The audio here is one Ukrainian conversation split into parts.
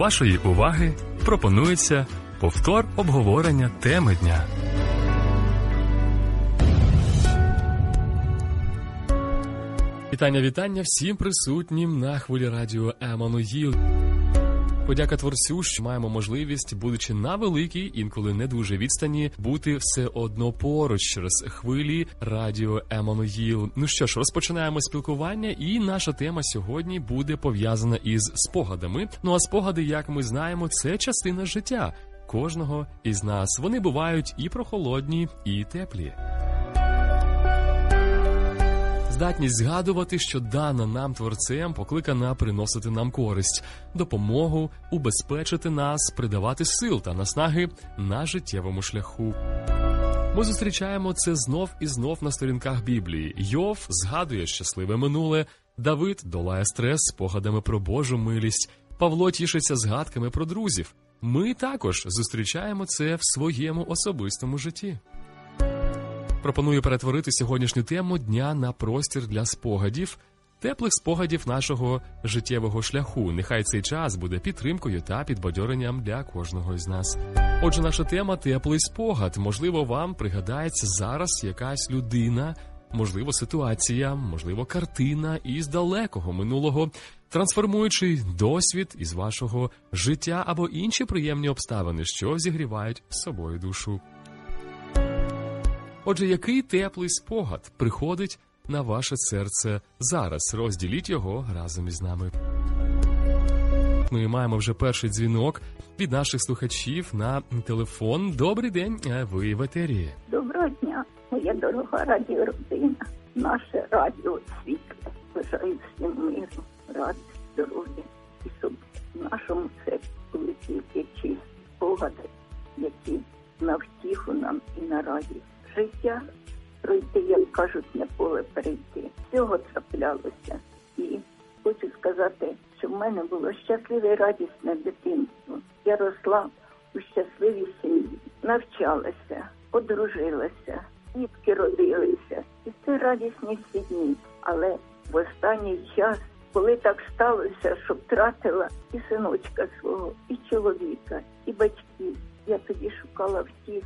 вашої уваги пропонується повтор обговорення теми дня. Вітання всім присутнім на хвилі радіо Еммануїл. Подяка Творцю, що маємо можливість, будучи на великій, інколи не дуже відстані, бути все одно поруч через хвилі радіо Еммануїл. Ну що ж, розпочинаємо спілкування, і наша тема сьогодні буде пов'язана із спогадами. Ну а спогади, як ми знаємо, це частина життя кожного із нас. Вони бувають і прохолодні, і теплі. Здатність згадувати, що дана нам Творцем, покликана приносити нам користь, допомогу, убезпечити нас, придавати сил та наснаги на життєвому шляху. Ми зустрічаємо це знов і знов на сторінках Біблії. Йов згадує щасливе минуле, Давид долає стрес спогадами про Божу милість, Павло тішиться згадками про друзів. Ми також зустрічаємо це в своєму особистому житті. Пропоную перетворити сьогоднішню тему дня на простір для спогадів, теплих спогадів нашого життєвого шляху. Нехай цей час буде підтримкою та підбадьоренням для кожного із нас. Отже, наша тема – теплий спогад. Можливо, вам пригадається зараз якась людина, можливо, ситуація, можливо, картина із далекого минулого, трансформуючи досвід із вашого життя або інші приємні обставини, що зігрівають собою душу. Отже, який теплий спогад приходить на ваше серце зараз? Розділіть його разом із нами. Ми маємо вже перший дзвінок від наших слухачів на телефон. Добрий день, ви в етері. Доброго дня, моя дорога радіородина, наше радіо світле. Бажаю всім миру, радості, здоров'я і щоб в нашому серці були тільки чисті спогади, які на втіху нам і на радість. Життя пройти, як кажуть, не поле перейти. Всього траплялося. І хочу сказати, що в мене було щасливе і радісне дитинство. Я росла у щасливій сім'ї, навчалася, одружилася, дітки родилися. І це радісні всі дні. Але в останній час, коли так сталося, що втратила і синочка свого, і чоловіка, і батьків, я тоді шукала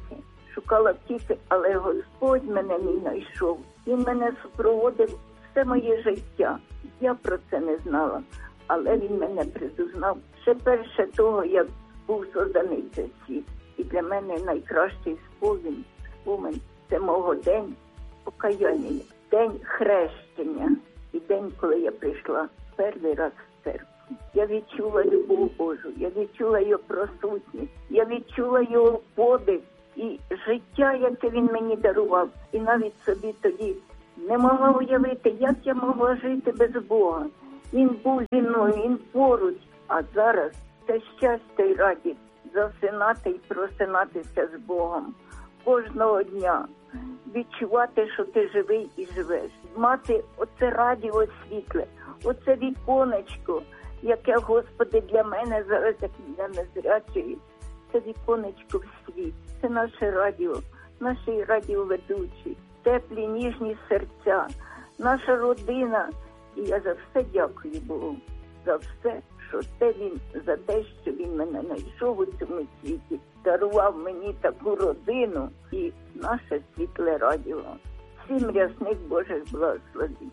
втіхи, але Господь мене не знайшов. Він мене супроводив все моє життя. Я про це не знала, але Він мене предузнав ще перше того, як був созданий цей світ. І для мене найкращий спомин – це мого день покаяння, день хрещення і день, коли я прийшла перший раз в церкву. Я відчула любов Божу, я відчула Його присутність, я відчула Його подих і життя, яке Він мені дарував. І навіть собі тоді не могла уявити, як я могла жити без Бога. Він був зі мною, Він поруч. А зараз це щастя і радість засинати і просинатися з Богом. Кожного дня відчувати, що ти живий і живеш. Мати оце радіо світле, оце віконечко, яке, Господи, для мене зараз, як для незрячої, це віконечко в світ. Це наше радіо, наші радіоведучі, теплі, ніжні серця, наша родина. І я за все дякую Богу, за все, що це Він, за те, що Він мене знайшов у цьому світі, дарував мені таку родину і наше світле радіо. Всім рясних Божих благословень.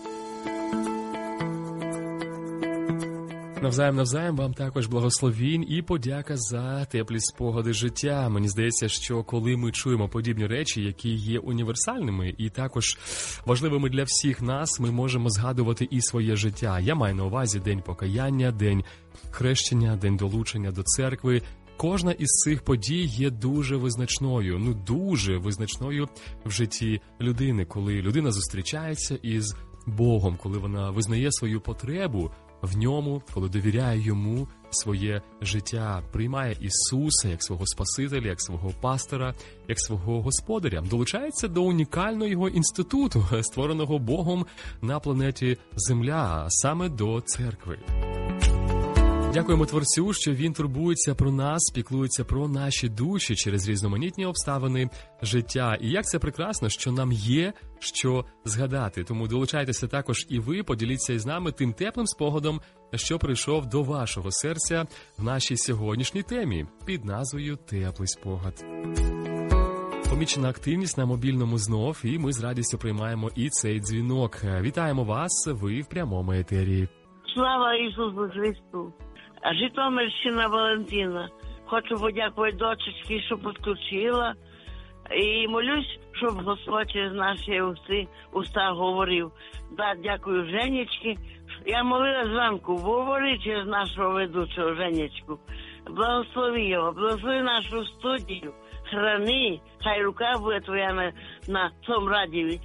Навзаєм вам також благословінь і подяка за теплі спогади життя. Мені здається, що коли ми чуємо подібні речі, які є універсальними і також важливими для всіх нас, ми можемо згадувати і своє життя. Я маю на увазі день покаяння, день хрещення, день долучення до церкви. Кожна із цих подій є дуже визначною, дуже визначною в житті людини, коли людина зустрічається із Богом, коли вона визнає свою потребу в ньому, коли довіряє йому своє життя, приймає Ісуса як свого Спасителя, як свого пастора, як свого господаря, долучається до унікального його інституту, створеного Богом на планеті Земля, а саме до церкви. Дякуємо Творцю, що Він турбується про нас, піклується про наші душі через різноманітні обставини життя. І як це прекрасно, що нам є що згадати. Тому долучайтеся також і ви, поділіться із нами тим теплим спогадом, що прийшов до вашого серця в нашій сьогоднішній темі під назвою «Теплий спогад». Помічена активність на мобільному знов, і ми з радістю приймаємо і цей дзвінок. Вітаємо вас, ви в прямому етері. Слава Ісусу Христу! Житомирщина Валентина. Хочу подякувати дочечці, що підключила. І молюсь, щоб Господь через наші уста говорив. Да, дякую Женечки. Я молилась зранку, говори через нашого ведучого Женечку. Благослови його, благослови нашу студію. Храни, хай рука буде твоя на цьому радіо.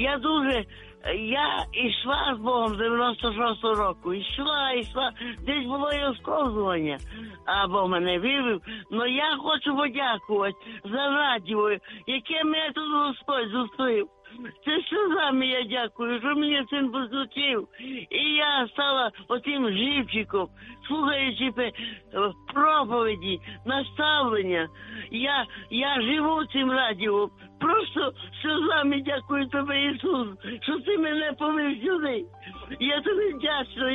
Я йшла з Богом з 96-го року. Йшла. Десь було і осковзування, а Бог мене вивів. Но я хочу подякувати за радіо, яке мене тут Господь зустрів. Це сльозами я дякую, що мені син послухав. І я стала отим живчиком, слухаючи проповіді, наставлення. Я живу цим радіо. Просто сльозами дякую тобі, Ісус, що ти мене повів сюди. Я тобі вдячна,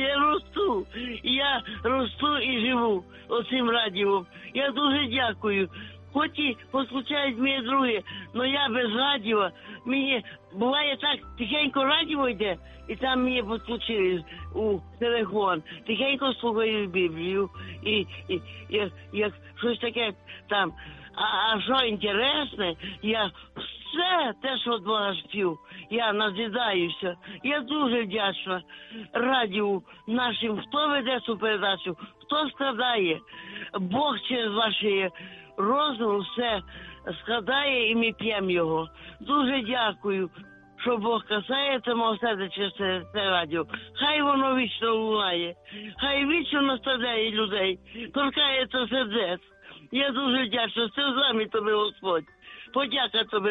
я росту і живу оцим радіо. Я дуже дякую. Хоч і послухають мої другі, але я без радіо, мені буває так, тихенько радіо йде, і там мені підключили у телефон. Тихенько слухаю Біблію, і як щось таке там. А що інтересне, я все те, що від Бога спів, я назидаюся. Я дуже вдячна радіо нашим, хто веде цю передачу, хто складає. Бог через ваші розум все складає, і ми п'ємо його. Дуже дякую, що Бог касається мого серця через це радіо. Хай воно вічно лунає, хай вічно наставляє людей, торкається сердець. Я дуже вдячна. Це з вами тобі, Господь. Подяка тобі.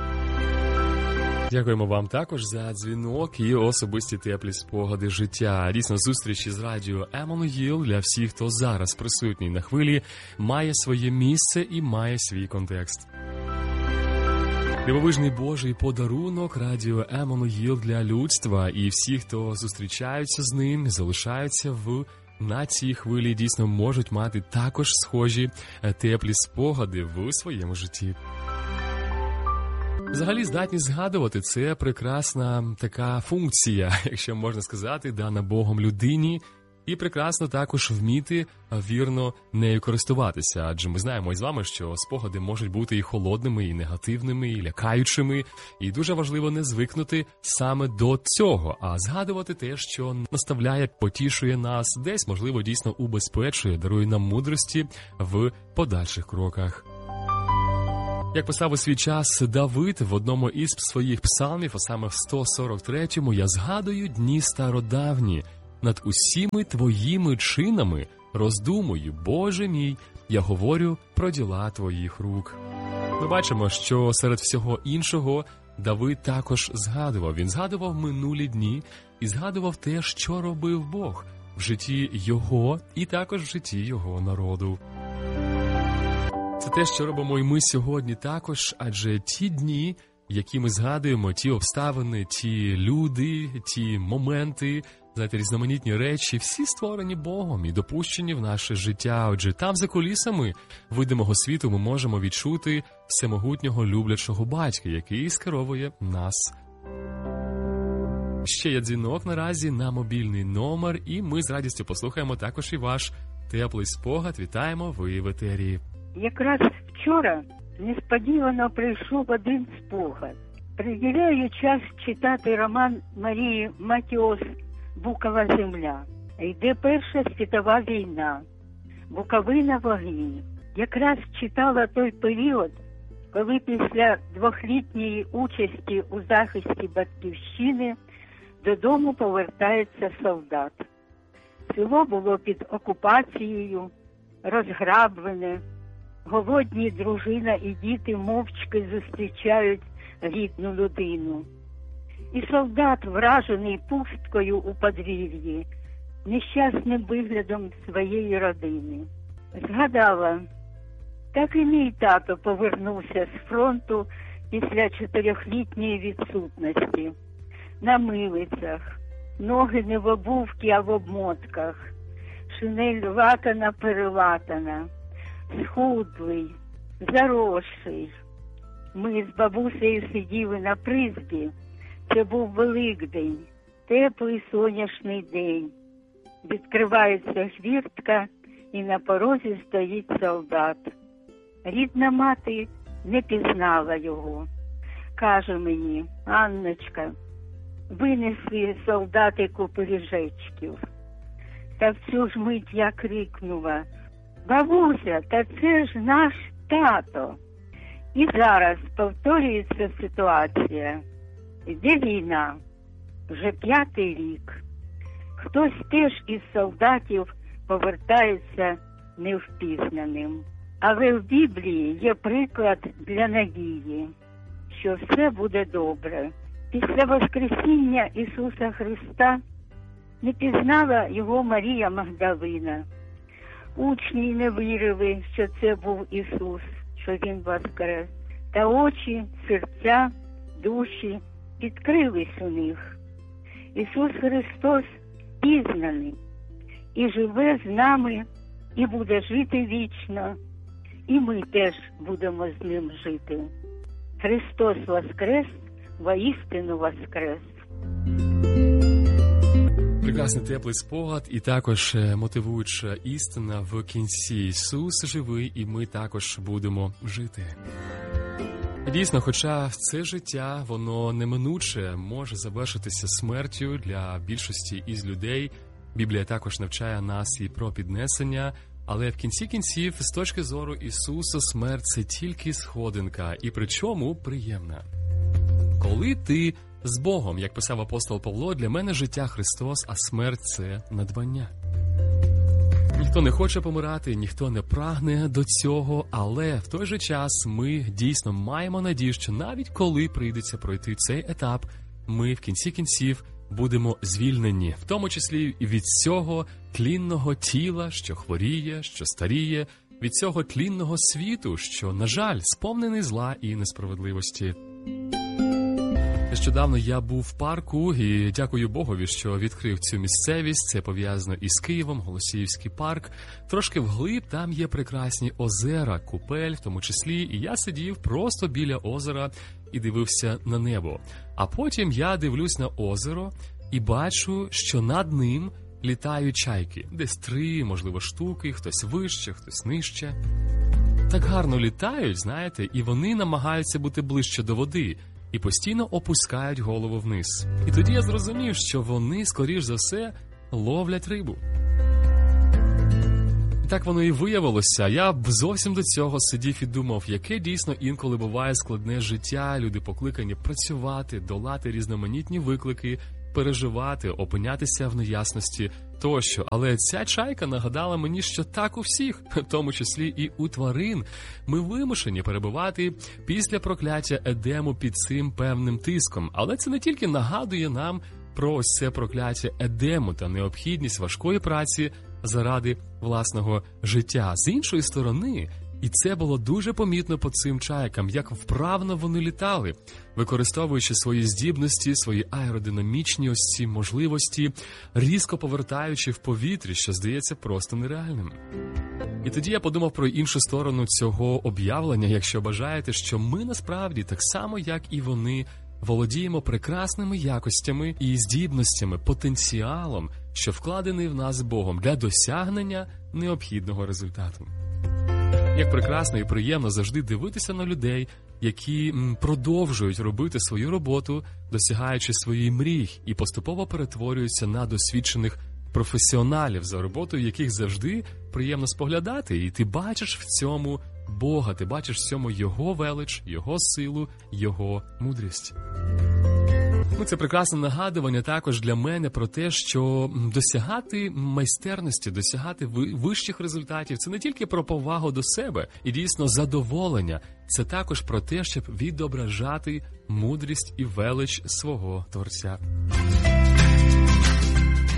Дякуємо вам також за дзвінок і особисті теплі спогади життя. Дійсно, зустрічі з радіо Еммануїл для всіх, хто зараз присутній на хвилі, має своє місце і має свій контекст. Дивовижний Божий подарунок радіо Еммануїл для людства, і всі, хто зустрічаються з ним, залишаються на цій хвилі, дійсно можуть мати також схожі теплі спогади в своєму житті. Взагалі, здатність згадувати – це прекрасна така функція, якщо можна сказати, дана Богом людині, і прекрасно також вміти вірно нею користуватися, адже ми знаємо із вами, що спогади можуть бути і холодними, і негативними, і лякаючими, і дуже важливо не звикнути саме до цього, а згадувати те, що наставляє, потішує нас, десь, можливо, дійсно убезпечує, дарує нам мудрості в подальших кроках. Як писав у свій час Давид в одному із своїх псалмів, а саме в 143-му, «Я згадую дні стародавні, над усіми твоїми чинами роздумую, Боже мій, я говорю про діла твоїх рук». Ми бачимо, що серед всього іншого Давид також згадував. Він згадував минулі дні і згадував те, що робив Бог в житті його і також в житті його народу. Це те, що робимо і ми сьогодні також, адже ті дні, які ми згадуємо, ті обставини, ті люди, ті моменти, знаєте, різноманітні речі, всі створені Богом і допущені в наше життя. Отже, там за кулісами видимого світу ми можемо відчути всемогутнього люблячого батька, який скеровує нас. Ще є дзвінок наразі на мобільний номер, і ми з радістю послухаємо також і ваш теплий спогад. Вітаємо, ви в етері. Якраз вчора несподівано прийшов один спогад. Приділяю час читати роман Марії Матіос «Букова земля». Йде Перша світова війна, Буковина в огні. Якраз читала той період, коли після 2-літньої участі у захисті батьківщини додому повертається солдат. Село було під окупацією, розграблене. Голодні дружина і діти мовчки зустрічають рідну людину. І солдат, вражений пусткою у подвір'ї, нещасним виглядом своєї родини. Згадала, так і мій тато повернувся з фронту після 4-літньої відсутності. На милицях, ноги не в обувці, а в обмотках, шинель латана-перелатана, схудлий, заросший. Ми з бабусею сиділи на призбі. Це був Великдень, теплий сонячний день. Відкривається хвіртка, і на порозі стоїть солдат. Рідна мати не пізнала його. Каже мені: Анночка, винесли солдатику пиріжечків. Та в цю ж мить я крикнула: бабуся, та це ж наш тато. І зараз повторюється ситуація. Йде війна, вже 5-й рік. Хтось теж із солдатів повертається невпізнаним. Але в Біблії є приклад для надії, що все буде добре. Після Воскресіння Ісуса Христа не пізнала його Марія Магдалина. Учні не вірили, що це був Ісус, що Він воскрес. Та очі, серця, душі відкрились у них. Ісус Христос пізнаний і живе з нами, і буде жити вічно, і ми теж будемо з Ним жити. Христос воскрес, воістину воскрес. Прекрасний теплий спогад і також мотивуюча істина в кінці. Ісус живий, і ми також будемо жити. Дійсно, хоча це життя, воно неминуче може завершитися смертю для більшості із людей. Біблія також навчає нас і про піднесення, але в кінці кінців, з точки зору Ісуса, смерть – це тільки сходинка, і причому приємна. Коли ти з Богом, як писав апостол Павло, для мене життя Христос, а смерть – це надбання. Ніхто не хоче помирати, ніхто не прагне до цього, але в той же час ми дійсно маємо надію, що навіть коли прийдеться пройти цей етап, ми в кінці кінців будемо звільнені, в тому числі і від цього тлінного тіла, що хворіє, що старіє, від цього тлінного світу, що, на жаль, сповнений зла і несправедливості. Нещодавно я був в парку і дякую Богові, що відкрив цю місцевість. Це пов'язано із Києвом, Голосіївський парк. Трошки вглиб там є прекрасні озера, купель в тому числі. І я сидів просто біля озера і дивився на небо. А потім я дивлюсь на озеро і бачу, що над ним літають чайки. Десь 3, можливо, штуки, хтось вище, хтось нижче. Так гарно літають, знаєте, і вони намагаються бути ближче до води. І постійно опускають голову вниз. І тоді я зрозумів, що вони, скоріш за все, ловлять рибу. І так воно і виявилося. Я зовсім до цього сидів і думав, яке дійсно інколи буває складне життя. Люди покликані працювати, долати різноманітні виклики, переживати, опинятися в неясності тощо. Але ця чайка нагадала мені, що так у всіх, в тому числі і у тварин, ми вимушені перебувати після прокляття Едему під цим певним тиском. Але це не тільки нагадує нам про ось це прокляття Едему та необхідність важкої праці заради власного життя. З іншої сторони, і це було дуже помітно по цим чайкам, як вправно вони літали, використовуючи свої здібності, свої аеродинамічні ось ці можливості, різко повертаючи в повітрі, що здається просто нереальним. І тоді я подумав про іншу сторону цього об'явлення, якщо бажаєте, що ми насправді, так само як і вони, володіємо прекрасними якостями і здібностями, потенціалом, що вкладений в нас Богом для досягнення необхідного результату. Як прекрасно і приємно завжди дивитися на людей, які продовжують робити свою роботу, досягаючи своїх мрій і поступово перетворюються на досвідчених професіоналів, за роботою яких завжди приємно споглядати. І ти бачиш в цьому Бога, ти бачиш в цьому Його велич, Його силу, Його мудрість. Це прекрасне нагадування також для мене про те, що досягати майстерності, досягати вищих результатів – це не тільки про повагу до себе і дійсно задоволення, це також про те, щоб відображати мудрість і велич свого Творця.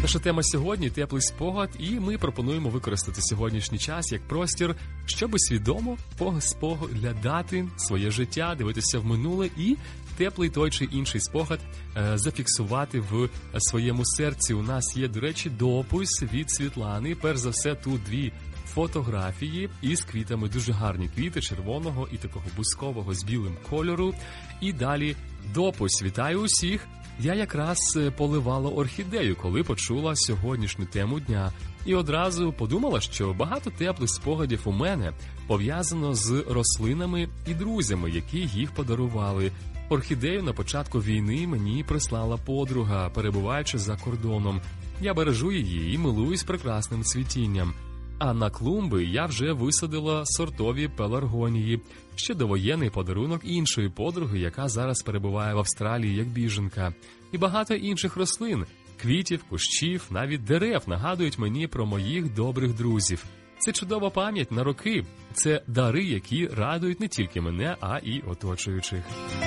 Наша тема сьогодні – теплий спогад, і ми пропонуємо використати сьогоднішній час як простір, щоб свідомо споглядати своє життя, дивитися в минуле і теплий той чи інший спогад зафіксувати в своєму серці. У нас є, до речі, допис від Світлани. Перш за все, тут 2 фотографії із квітами, дуже гарні квіти червоного і такого бускового з білим кольору. І далі допис. Вітаю усіх! Я якраз поливала орхідею, коли почула сьогоднішню тему дня. І одразу подумала, що багато теплих спогадів у мене пов'язано з рослинами і друзями, які їх подарували. Орхідею на початку війни мені прислала подруга, перебуваючи за кордоном. Я бережу її і милуюсь прекрасним цвітінням. А на клумби я вже висадила сортові пеларгонії. Ще довоєнний подарунок іншої подруги, яка зараз перебуває в Австралії як біженка. І багато інших рослин, квітів, кущів, навіть дерев нагадують мені про моїх добрих друзів. Це чудова пам'ять на роки. Це дари, які радують не тільки мене, а й оточуючих.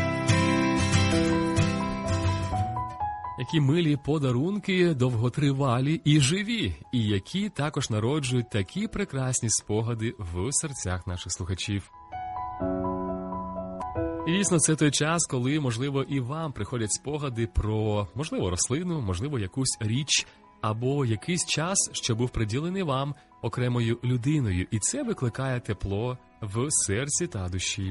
Які милі подарунки, довготривалі і живі, і які також народжують такі прекрасні спогади в серцях наших слухачів. І дійсно, це той час, коли, можливо, і вам приходять спогади про, можливо, рослину, можливо, якусь річ, або якийсь час, що був приділений вам окремою людиною, і це викликає тепло в серці та душі.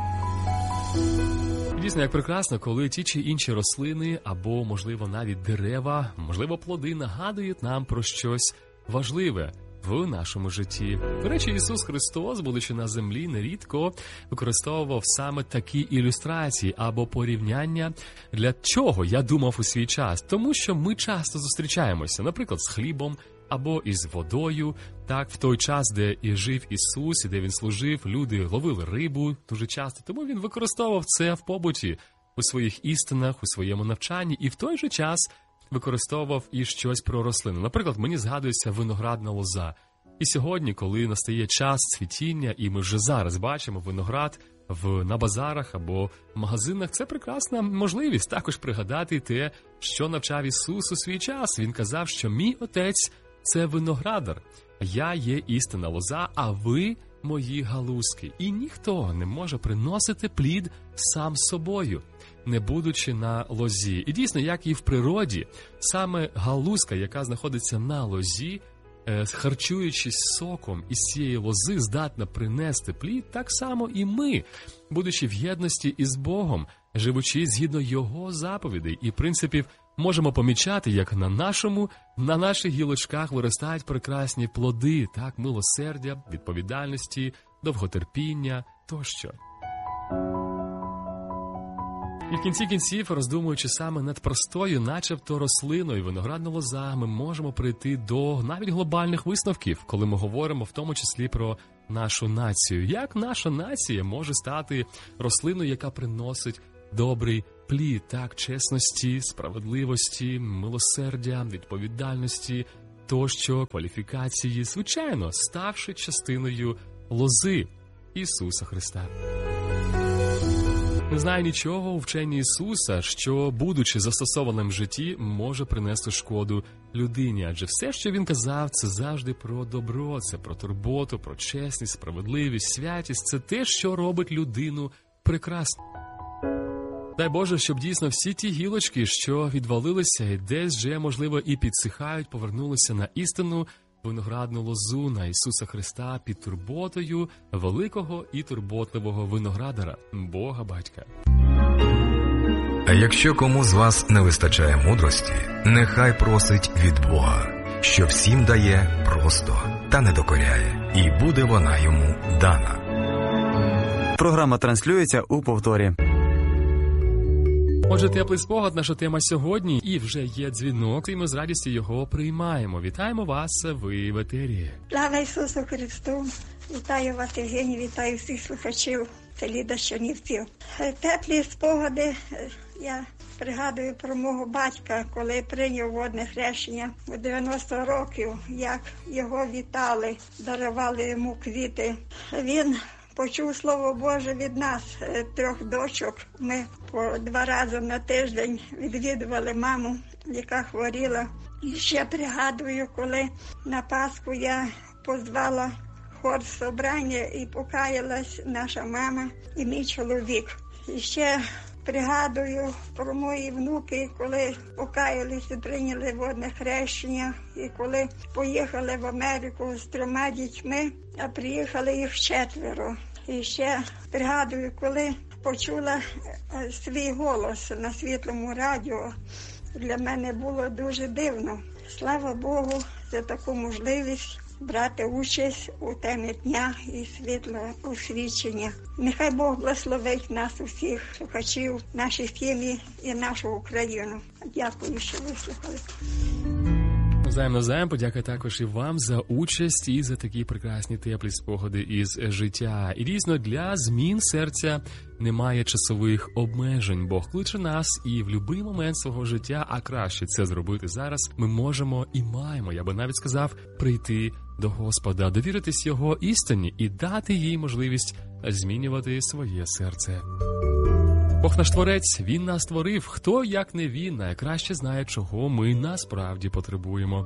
Дійсно, як прекрасно, коли ті чи інші рослини, або, можливо, навіть дерева, можливо, плоди нагадують нам про щось важливе в нашому житті. До речі, Ісус Христос, будучи на землі, нерідко використовував саме такі ілюстрації або порівняння. Для чого, я думав у свій час? Тому що ми часто зустрічаємося, наприклад, з хлібом, або із водою. Так, в той час, де і жив Ісус, і де Він служив, люди ловили рибу дуже часто. Тому Він використовував це в побуті, у своїх істинах, у своєму навчанні, і в той же час використовував і щось про рослину. Наприклад, мені згадується виноградна лоза. І сьогодні, коли настає час цвітіння, і ми вже зараз бачимо виноград на базарах або в магазинах, це прекрасна можливість також пригадати те, що навчав Ісус у свій час. Він казав, що мій Отець – це виноградар, я є істинна лоза, а ви – мої галузки. І ніхто не може приносити плід сам собою, не будучи на лозі. І дійсно, як і в природі, саме галузка, яка знаходиться на лозі, харчуючись соком із цієї лози, здатна принести плід, так само і ми, будучи в єдності із Богом, живучи згідно Його заповідей і принципів, можемо помічати, як на наших гілочках виростають прекрасні плоди, так, милосердя, відповідальності, довготерпіння тощо. І в кінці кінців, роздумуючи саме над простою, начебто рослиною, виноградна лоза, ми можемо прийти до навіть глобальних висновків, коли ми говоримо в тому числі про нашу націю. Як наша нація може стати рослиною, яка приносить добрий плід, так, чесності, справедливості, милосердя, відповідальності, тощо, кваліфікації, звичайно, ставши частиною лози Ісуса Христа. Не знаю нічого у вченні Ісуса, що, будучи застосованим в житті, може принести шкоду людині. Адже все, що Він казав, це завжди про добро, це про турботу, про чесність, справедливість, святість. Це те, що робить людину прекрасною. Дай Боже, щоб дійсно всі ті гілочки, що відвалилися і десь вже, можливо, і підсихають, повернулися на істину, виноградну лозу, на Ісуса Христа під турботою великого і турботливого виноградара, Бога Батька. А якщо кому з вас не вистачає мудрості, нехай просить від Бога, що всім дає просто та не докоряє, і буде вона йому дана. Програма транслюється у повторі. Отже, теплий спогад – наша тема сьогодні, і вже є дзвінок, і ми з радістю його приймаємо. Вітаємо вас, ви в етері. Слава Ісусу Христу! Вітаю вас, Євгеній, вітаю всіх слухачів. Це Ліда з Чернівців. Теплі спогади. Я пригадую про мого батька, коли прийняв водне хрещення у 90 років, як його вітали, дарували йому квіти. Він почув Слово Боже від нас, 3 дочок. Ми по 2 рази на тиждень відвідували маму, яка хворіла. І ще пригадую, коли на Пасху я позвала хор собрання і покаялась наша мама і мій чоловік. І ще пригадую про мої внуки, коли покаялися, прийняли водне хрещення, і коли поїхали в Америку з 3 дітьми, а приїхали їх 4. І ще пригадую, коли почула свій голос на світлому радіо. Для мене було дуже дивно. Слава Богу за таку можливість брати участь у темі дня і світлого освічення. Нехай Бог благословить нас усіх слухачів, наші сім'ї і нашу Україну. Дякую, що вислухали. Навзаєм, подяка також і вам за участь і за такі прекрасні теплі спогади із життя. І дійсно, для змін серця немає часових обмежень. Бог кличе нас і в будь-який момент свого життя, а краще це зробити зараз, ми можемо і маємо, я би навіть сказав, прийти до Господа, довіритись Його істині і дати їй можливість змінювати своє серце. Бог наш Творець, Він нас створив. Хто, як не Він, найкраще знає, чого ми насправді потребуємо.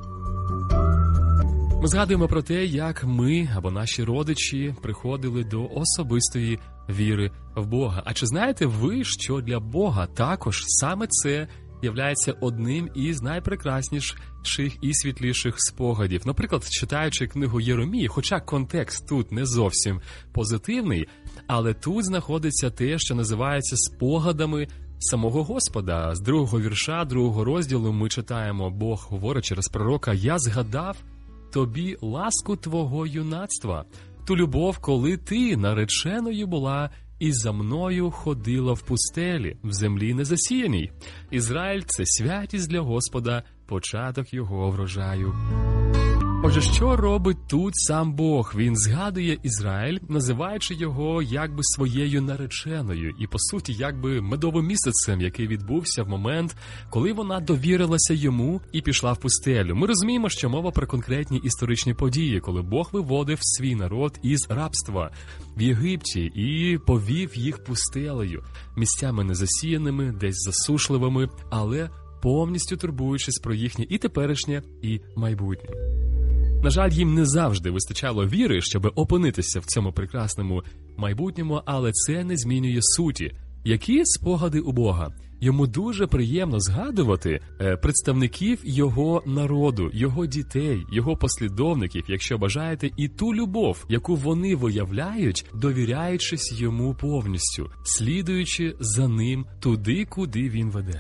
Ми згадуємо про те, як ми або наші родичі приходили до особистої віри в Бога. А чи знаєте ви, що для Бога також саме це являється одним із найпрекрасніших і світліших спогадів? Наприклад, читаючи книгу Єремії, хоча контекст тут не зовсім позитивний, але тут знаходиться те, що називається спогадами самого Господа. З 2-го вірша 2-го розділу ми читаємо, Бог говорить через пророка: «Я згадав тобі ласку твого юнацтва, ту любов, коли ти нареченою була і за мною ходила в пустелі, в землі незасіяній. Ізраїль – це святість для Господа, початок його врожаю». Отже, що робить тут сам Бог? Він згадує Ізраїль, називаючи його якби своєю нареченою і, по суті, якби медовим місяцем, який відбувся в момент, коли вона довірилася йому і пішла в пустелю. Ми розуміємо, що мова про конкретні історичні події, коли Бог виводив свій народ із рабства в Єгипті і повів їх пустелею, місцями незасіяними, десь засушливими, але повністю турбуючись про їхнє і теперішнє, і майбутнє. На жаль, їм не завжди вистачало віри, щоб опинитися в цьому прекрасному майбутньому, але це не змінює суті. Які спогади у Бога? Йому дуже приємно згадувати представників його народу, його дітей, його послідовників, якщо бажаєте, і ту любов, яку вони виявляють, довіряючись йому повністю, слідуючи за ним туди, куди він веде.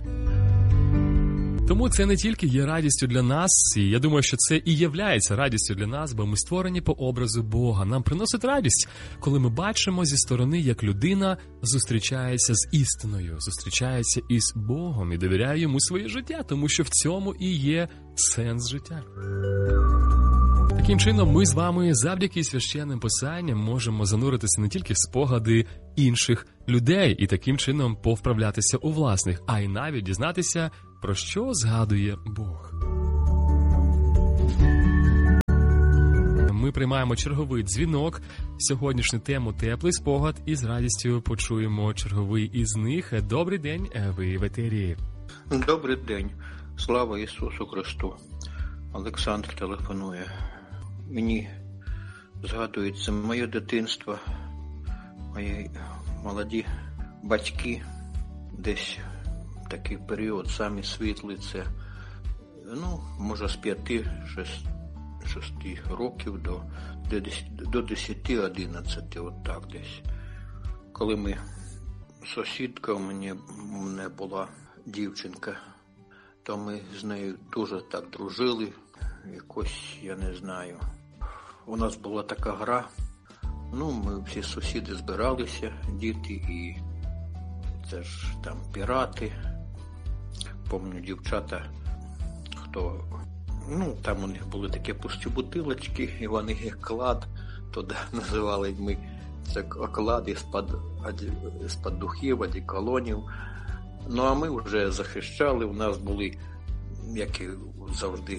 Тому це не тільки є радістю для нас, і я думаю, що це і являється радістю для нас, бо ми створені по образу Бога. Нам приносить радість, коли ми бачимо зі сторони, як людина зустрічається з істиною, зустрічається із Богом і довіряє йому своє життя, тому що в цьому і є сенс життя. Таким чином, ми з вами завдяки священним писанням можемо зануритися не тільки в спогади інших людей і таким чином повправлятися у власних, а й навіть дізнатися, про що згадує Бог. Ми приймаємо черговий дзвінок. Сьогоднішню тему «Теплий спогад» і з радістю почуємо черговий із них. Добрий день, ви в етері. Добрий день. Слава Ісусу Христу. Олександр телефонує. Мені згадується моє дитинство, мої молоді батьки, десь такий період, самі світлі, це, може, з 5-6 років до 10-11, от так десь. Коли сусідка у мене була дівчинка, то ми з нею дуже так дружили, якось, я не знаю. У нас була така гра, ми всі сусіди збиралися, діти, і це ж там пірати. Пам'ятаю, дівчата, там у них були такі пусті бутилочки, і вони як клад, туди називали ми це клад із-під духів, одеколонів. А ми вже захищали, у нас були, як і завжди,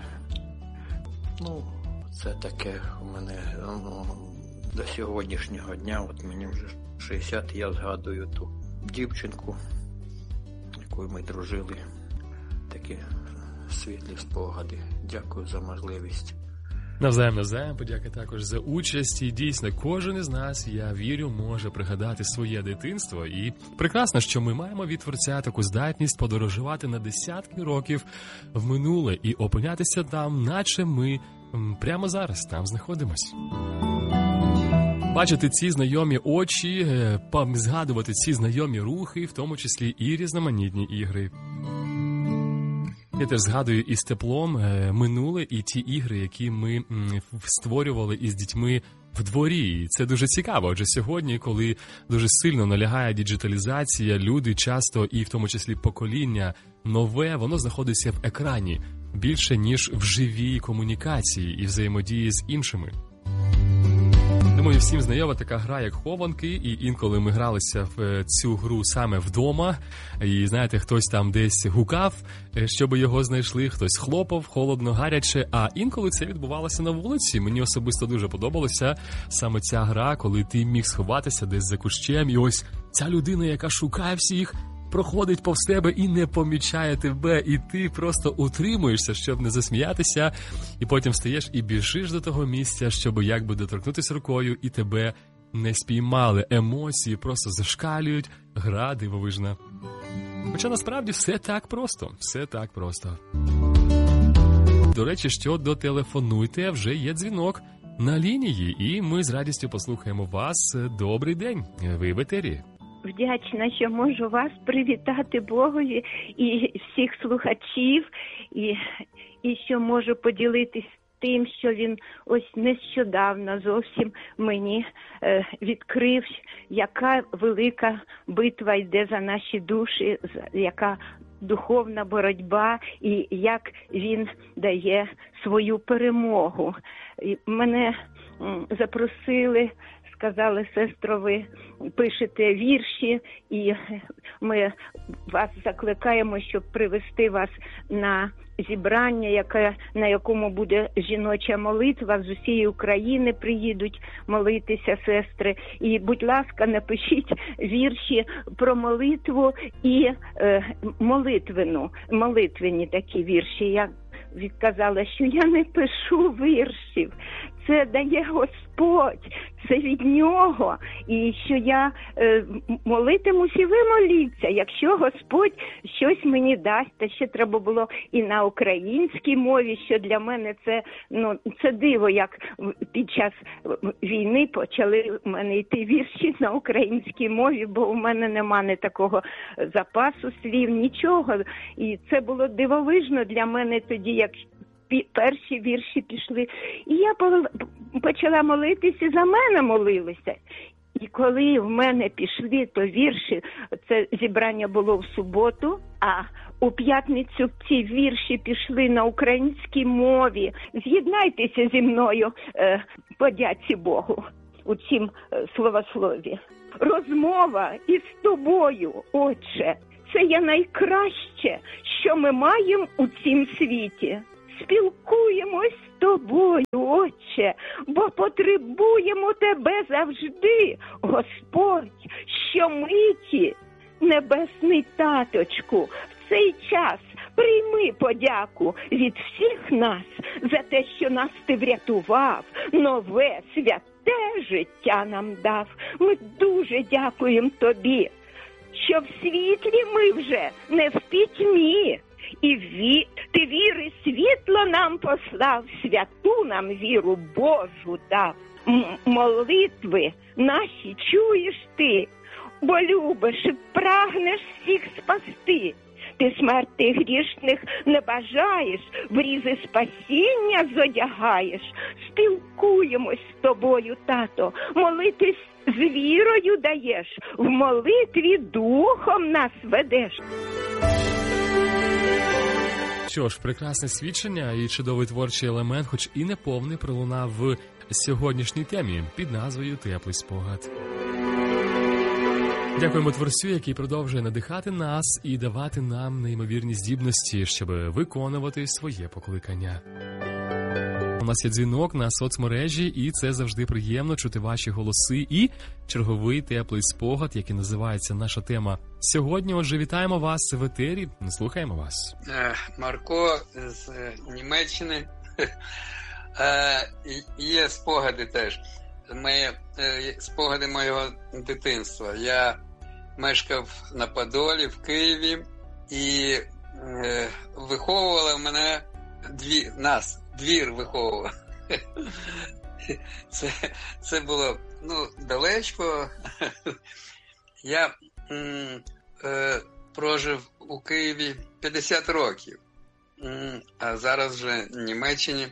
це таке у мене, до сьогоднішнього дня, от мені вже 60, я згадую ту дівчинку, якою ми дружили, такі світлі спогади. Дякую за можливість. Навзаєм, подяка також за участь. І дійсно, кожен із нас, я вірю, може пригадати своє дитинство. І прекрасно, що ми маємо від Творця таку здатність подорожувати на десятки років в минуле і опинятися там, наче ми прямо зараз там знаходимось. Бачити ці знайомі очі, згадувати ці знайомі рухи, в тому числі і різноманітні ігри. Я теж згадую із теплом минуле і ті ігри, які ми створювали із дітьми в дворі. І це дуже цікаво, адже сьогодні, коли дуже сильно налягає діджиталізація, люди часто, і в тому числі покоління нове, воно знаходиться в екрані більше, ніж в живій комунікації і взаємодії з іншими. Думаю, всім знайома така гра, як хованки, і інколи ми гралися в цю гру саме вдома, і, знаєте, хтось там десь гукав, щоб його знайшли, хтось хлопав, холодно, гаряче, а інколи це відбувалося на вулиці. Мені особисто дуже подобалася саме ця гра, коли ти міг сховатися десь за кущем, і ось ця людина, яка шукає всіх, проходить повз тебе і не помічає тебе, і ти просто утримуєшся, щоб не засміятися, і потім встаєш і біжиш до того місця, щоб якби доторкнутися рукою, і тебе не спіймали. Емоції просто зашкалюють, гра дивовижна. Хоча насправді все так просто. До речі, що дотелефонуйте, вже є дзвінок на лінії, і ми з радістю послухаємо вас. Добрий день, ви в етері. Вдячна, що можу вас привітати Богові і всіх слухачів, і що можу поділитись тим, що він ось нещодавно зовсім мені відкрив, яка велика битва йде за наші душі, яка духовна боротьба і як він дає свою перемогу. І мене запросили, сказали: сестро, ви пишете вірші, і ми вас закликаємо, щоб привести вас на зібрання, на якому буде жіноча молитва. З усієї України приїдуть молитися сестри. І, будь ласка, напишіть вірші про молитву і молитвені такі вірші. Я відказала, що я не пишу віршів. Це дає Господь, це від Нього. І що я молитимусь, і ви моліться, якщо Господь щось мені дасть. Та ще треба було і на українській мові, що для мене це диво, як під час війни почали в мене йти вірші на українській мові, бо у мене нема такого запасу слів, нічого. І це було дивовижно для мене тоді, як перші вірші пішли. І я почала молитися, за мене молилися. І коли в мене пішли то вірші, це зібрання було в суботу, а у п'ятницю ці вірші пішли на українській мові. З'єднайтеся зі мною, подяці Богу, у цім словослові. Розмова із тобою, Отче, це є найкраще, що ми маємо у цім світі. Спілкуємось з тобою, Отче, бо потребуємо тебе завжди, Господь, щомиті. Небесний Таточку, в цей час прийми подяку від всіх нас за те, що нас ти врятував, нове, святе життя нам дав. Ми дуже дякуємо тобі, що в світлі ми вже не в пітьмі. І ти віри світло нам послав, святу нам віру Божу дав. Молитви наші чуєш ти, бо любиш і прагнеш всіх спасти. Ти смерти грішних не бажаєш, в різи спасіння зодягаєш. Спілкуємось з тобою, тато, молитись з вірою даєш, в молитві духом нас ведеш. Що ж, прекрасне свідчення і чудовий творчий елемент, хоч і не повний, пролунав в сьогоднішній темі під назвою «Теплий спогад». Дякуємо Творцю, який продовжує надихати нас і давати нам неймовірні здібності, щоб виконувати своє покликання. нас є дзвінок на соцмережі, і це завжди приємно чути ваші голоси і черговий теплий спогад, який називається наша тема сьогодні. Отже, вітаємо вас в етері, слухаємо вас. Марко з Німеччини. Є спогади теж. Спогади моєго дитинства. Я мешкав на Подолі, в Києві, і виховувала мене двір виховував. Це було, далечко. Я прожив у Києві 50 років, а зараз вже в Німеччині.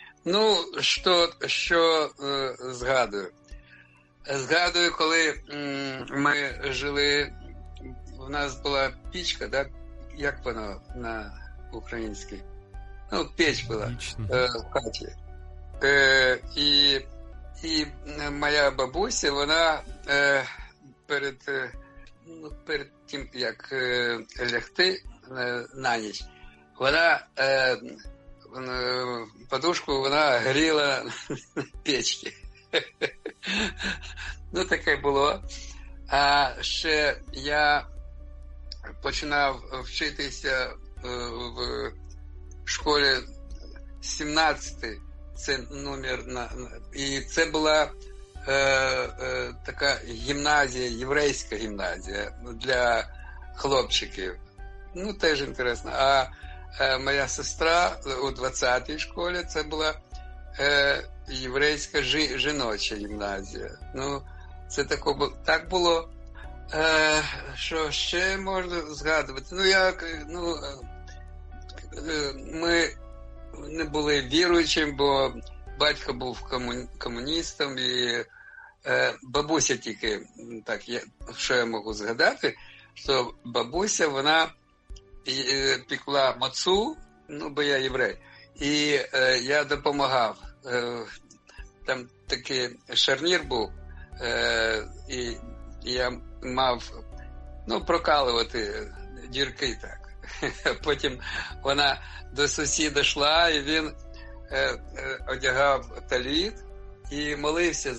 Що згадую? Згадую, коли ми жили, у нас була пічка, да? Як вона на українській? Печ була в хаті. І моя бабуся, вона перед тим, як лягти на ніч, вона подушку вона гріла на печці. Таке було. А ще я починав вчитися в школі 17-й, це номер, і це була така гімназія, єврейська гімназія для хлопчиків. Теж інтересно. А моя сестра у 20-й школі, це була єврейська жіноча гімназія. Це так було. Що ще можна згадувати? Ми не були віруючим, бо батько був комуністом, і бабуся тільки, що я можу згадати, що бабуся, вона пекла мацу, бо я єврей, і я допомагав. Там такий шарнір був, і я мав, прокалувати дірки так. Потім вона до сусіда йшла, і він одягав таліт і молився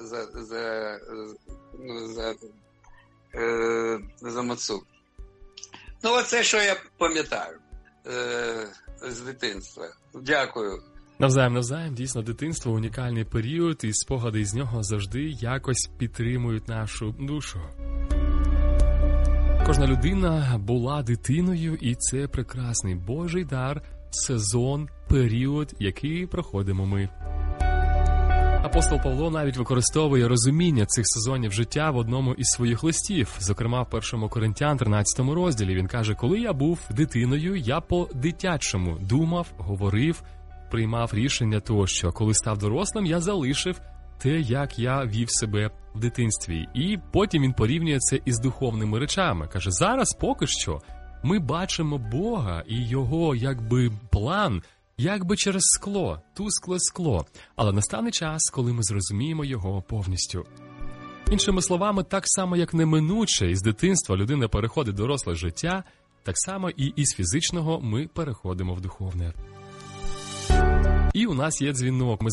за мацу. Оце, що я пам'ятаю з дитинства. Дякую. Навзаєм, дійсно, дитинство – унікальний період, і спогади з нього завжди якось підтримують нашу душу. Кожна людина була дитиною, і це прекрасний Божий дар, сезон, період, який проходимо ми. Апостол Павло навіть використовує розуміння цих сезонів життя в одному із своїх листів. Зокрема, в 1 Коринтян 13 розділі він каже: «Коли я був дитиною, я по-дитячому думав, говорив, приймав рішення тощо. Коли став дорослим, я залишив те, як я вів себе в дитинстві». І потім він порівнює це із духовними речами. Каже, зараз поки що ми бачимо Бога і Його, план, через скло, тускле скло. Але настане час, коли ми зрозуміємо Його повністю. Іншими словами, так само, як неминуче із дитинства людина переходить в доросле життя, так само і із фізичного ми переходимо в духовне. І у нас є дзвінок. Ми